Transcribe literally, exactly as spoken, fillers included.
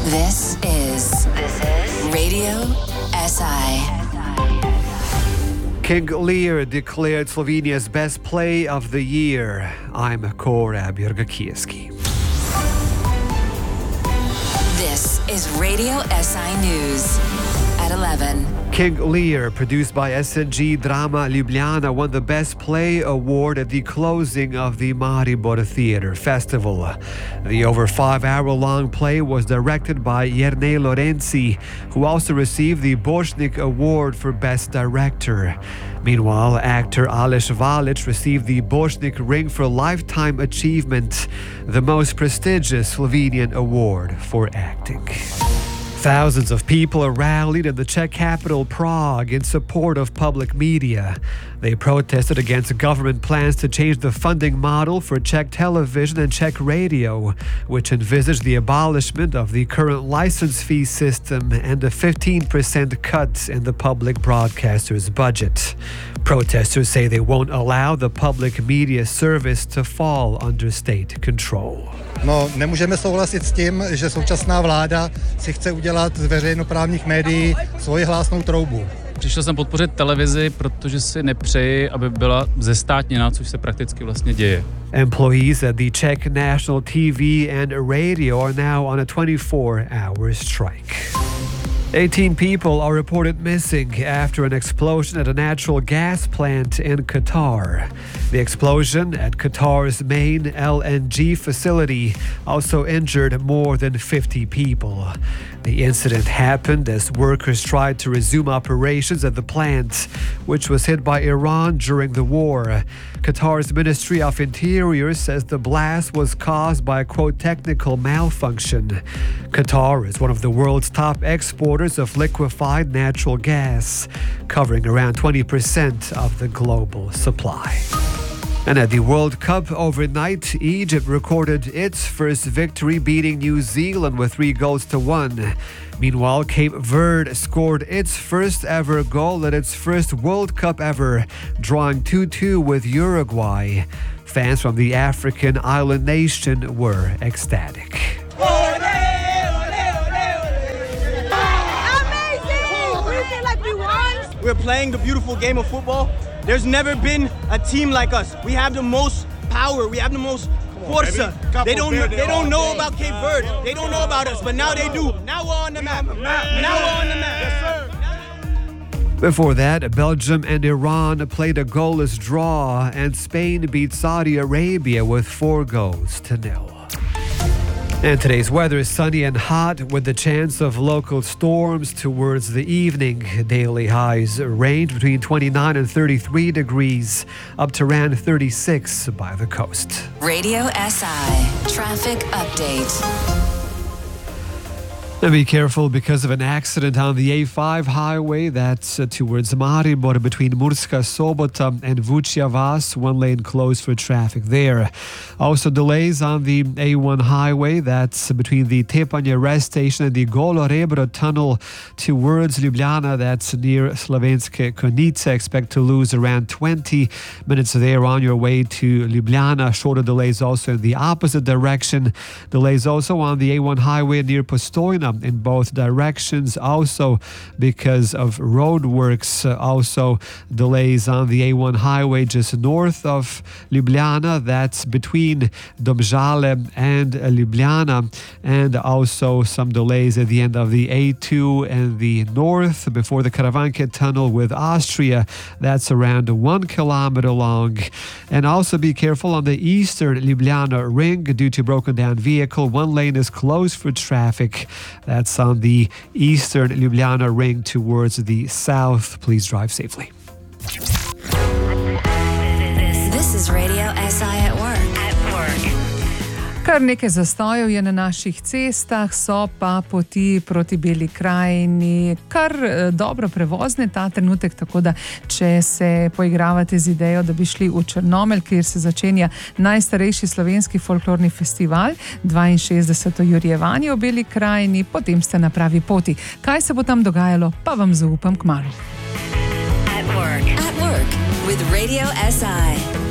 This is This is Radio S I. King Lear declared Slovenia's best play of the year. I'm Korab Jurgakijski. This is Radio S I News at eleven. King Lear, produced by S N G Drama Ljubljana, won the Best Play award at the closing of the Maribor Theatre Festival. The over five-hour-long play was directed by Jernej Lorenci, who also received the Bošnik Award for Best Director. Meanwhile, actor Aleš Valič received the Bošnik Ring for Lifetime Achievement, the most prestigious Slovenian award for acting. Thousands of people rallied in the Czech capital Prague in support of public media. They protested against government plans to change the funding model for Czech television and Czech radio, which envisaged the abolishment of the current license fee system and a fifteen percent cut in the public broadcaster's budget. Protesters say they won't allow the public media service to fall under state control. No, nemůžeme souhlasit s tím, že současná vláda si chce udělat z veřejnoprávních médií svoji hlásnou troubu. Přišel jsem podpořit televizi, protože si nepřeji, aby byla zestátněna, což se prakticky vlastně děje. Employees at the Czech National T V and radio are now on a twenty-four hour strike. eighteen people are reported missing after an explosion at a natural gas plant in Qatar. The explosion at Qatar's main L N G facility also injured more than fifty people. The incident happened as workers tried to resume operations at the plant, which was hit by Iran during the war. Qatar's Ministry of Interior says the blast was caused by a, quote, technical malfunction. Qatar is one of the world's top exporters of liquefied natural gas, covering around twenty percent of the global supply. And at the World Cup overnight, Egypt recorded its first victory, beating New Zealand with three goals to one. Meanwhile, Cape Verde scored its first ever goal at its first World Cup ever, drawing two two with Uruguay. Fans from the African island nation were ecstatic. We're playing the beautiful game of football. There's never been a team like us. We have the most power. We have the most forza. They don't they don't know about Cape Verde. They don't know about us, but now they do. Now we're on the map. Now we're on the map. Yes, sir. Before that, Belgium and Iran played a goalless draw, and Spain beat Saudi Arabia with four goals to nil. And today's weather is sunny and hot with the chance of local storms towards the evening. Daily highs range between twenty-nine and thirty-three degrees, up to around thirty-six by the coast. Radio S I traffic update. And be careful because of an accident on the A five highway that's uh, towards Maribor between Murska Sobota and Vučja Vas. One lane closed for traffic there. Also delays on the A one highway that's between the Tepanje rest station and the Golo Rebro tunnel towards Ljubljana. That's near Slovenske Konjice. Expect to lose around twenty minutes there on your way to Ljubljana. Shorter delays also in the opposite direction. Delays also on the A one highway near Postojna in both directions, also because of road works. Uh, also delays on the A one highway just north of Ljubljana, that's between Domžale and uh, Ljubljana, and also some delays at the end of the A two and the north before the Karavanke tunnel with Austria, that's around one kilometer long. And also be careful on the eastern Ljubljana ring due to broken down vehicle. One lane is closed for traffic. That's on the eastern Ljubljana ring towards the south. Please drive safely. This is Radio S I at work. At work. Kar nekaj zastojev je na naših cestah, so pa poti proti Beli krajini kar dobro prevozne ta trenutek, tako da če se poigravate z idejo, da bi šli v Črnomelj, kjer se začenja najstarejši slovenski folklorni festival, dvainšestdeseto Jurjevanje v Beli krajini, potem ste na pravi poti. Kaj se bo tam dogajalo, pa vam zaupam kmalu. At work. At work with Radio S I.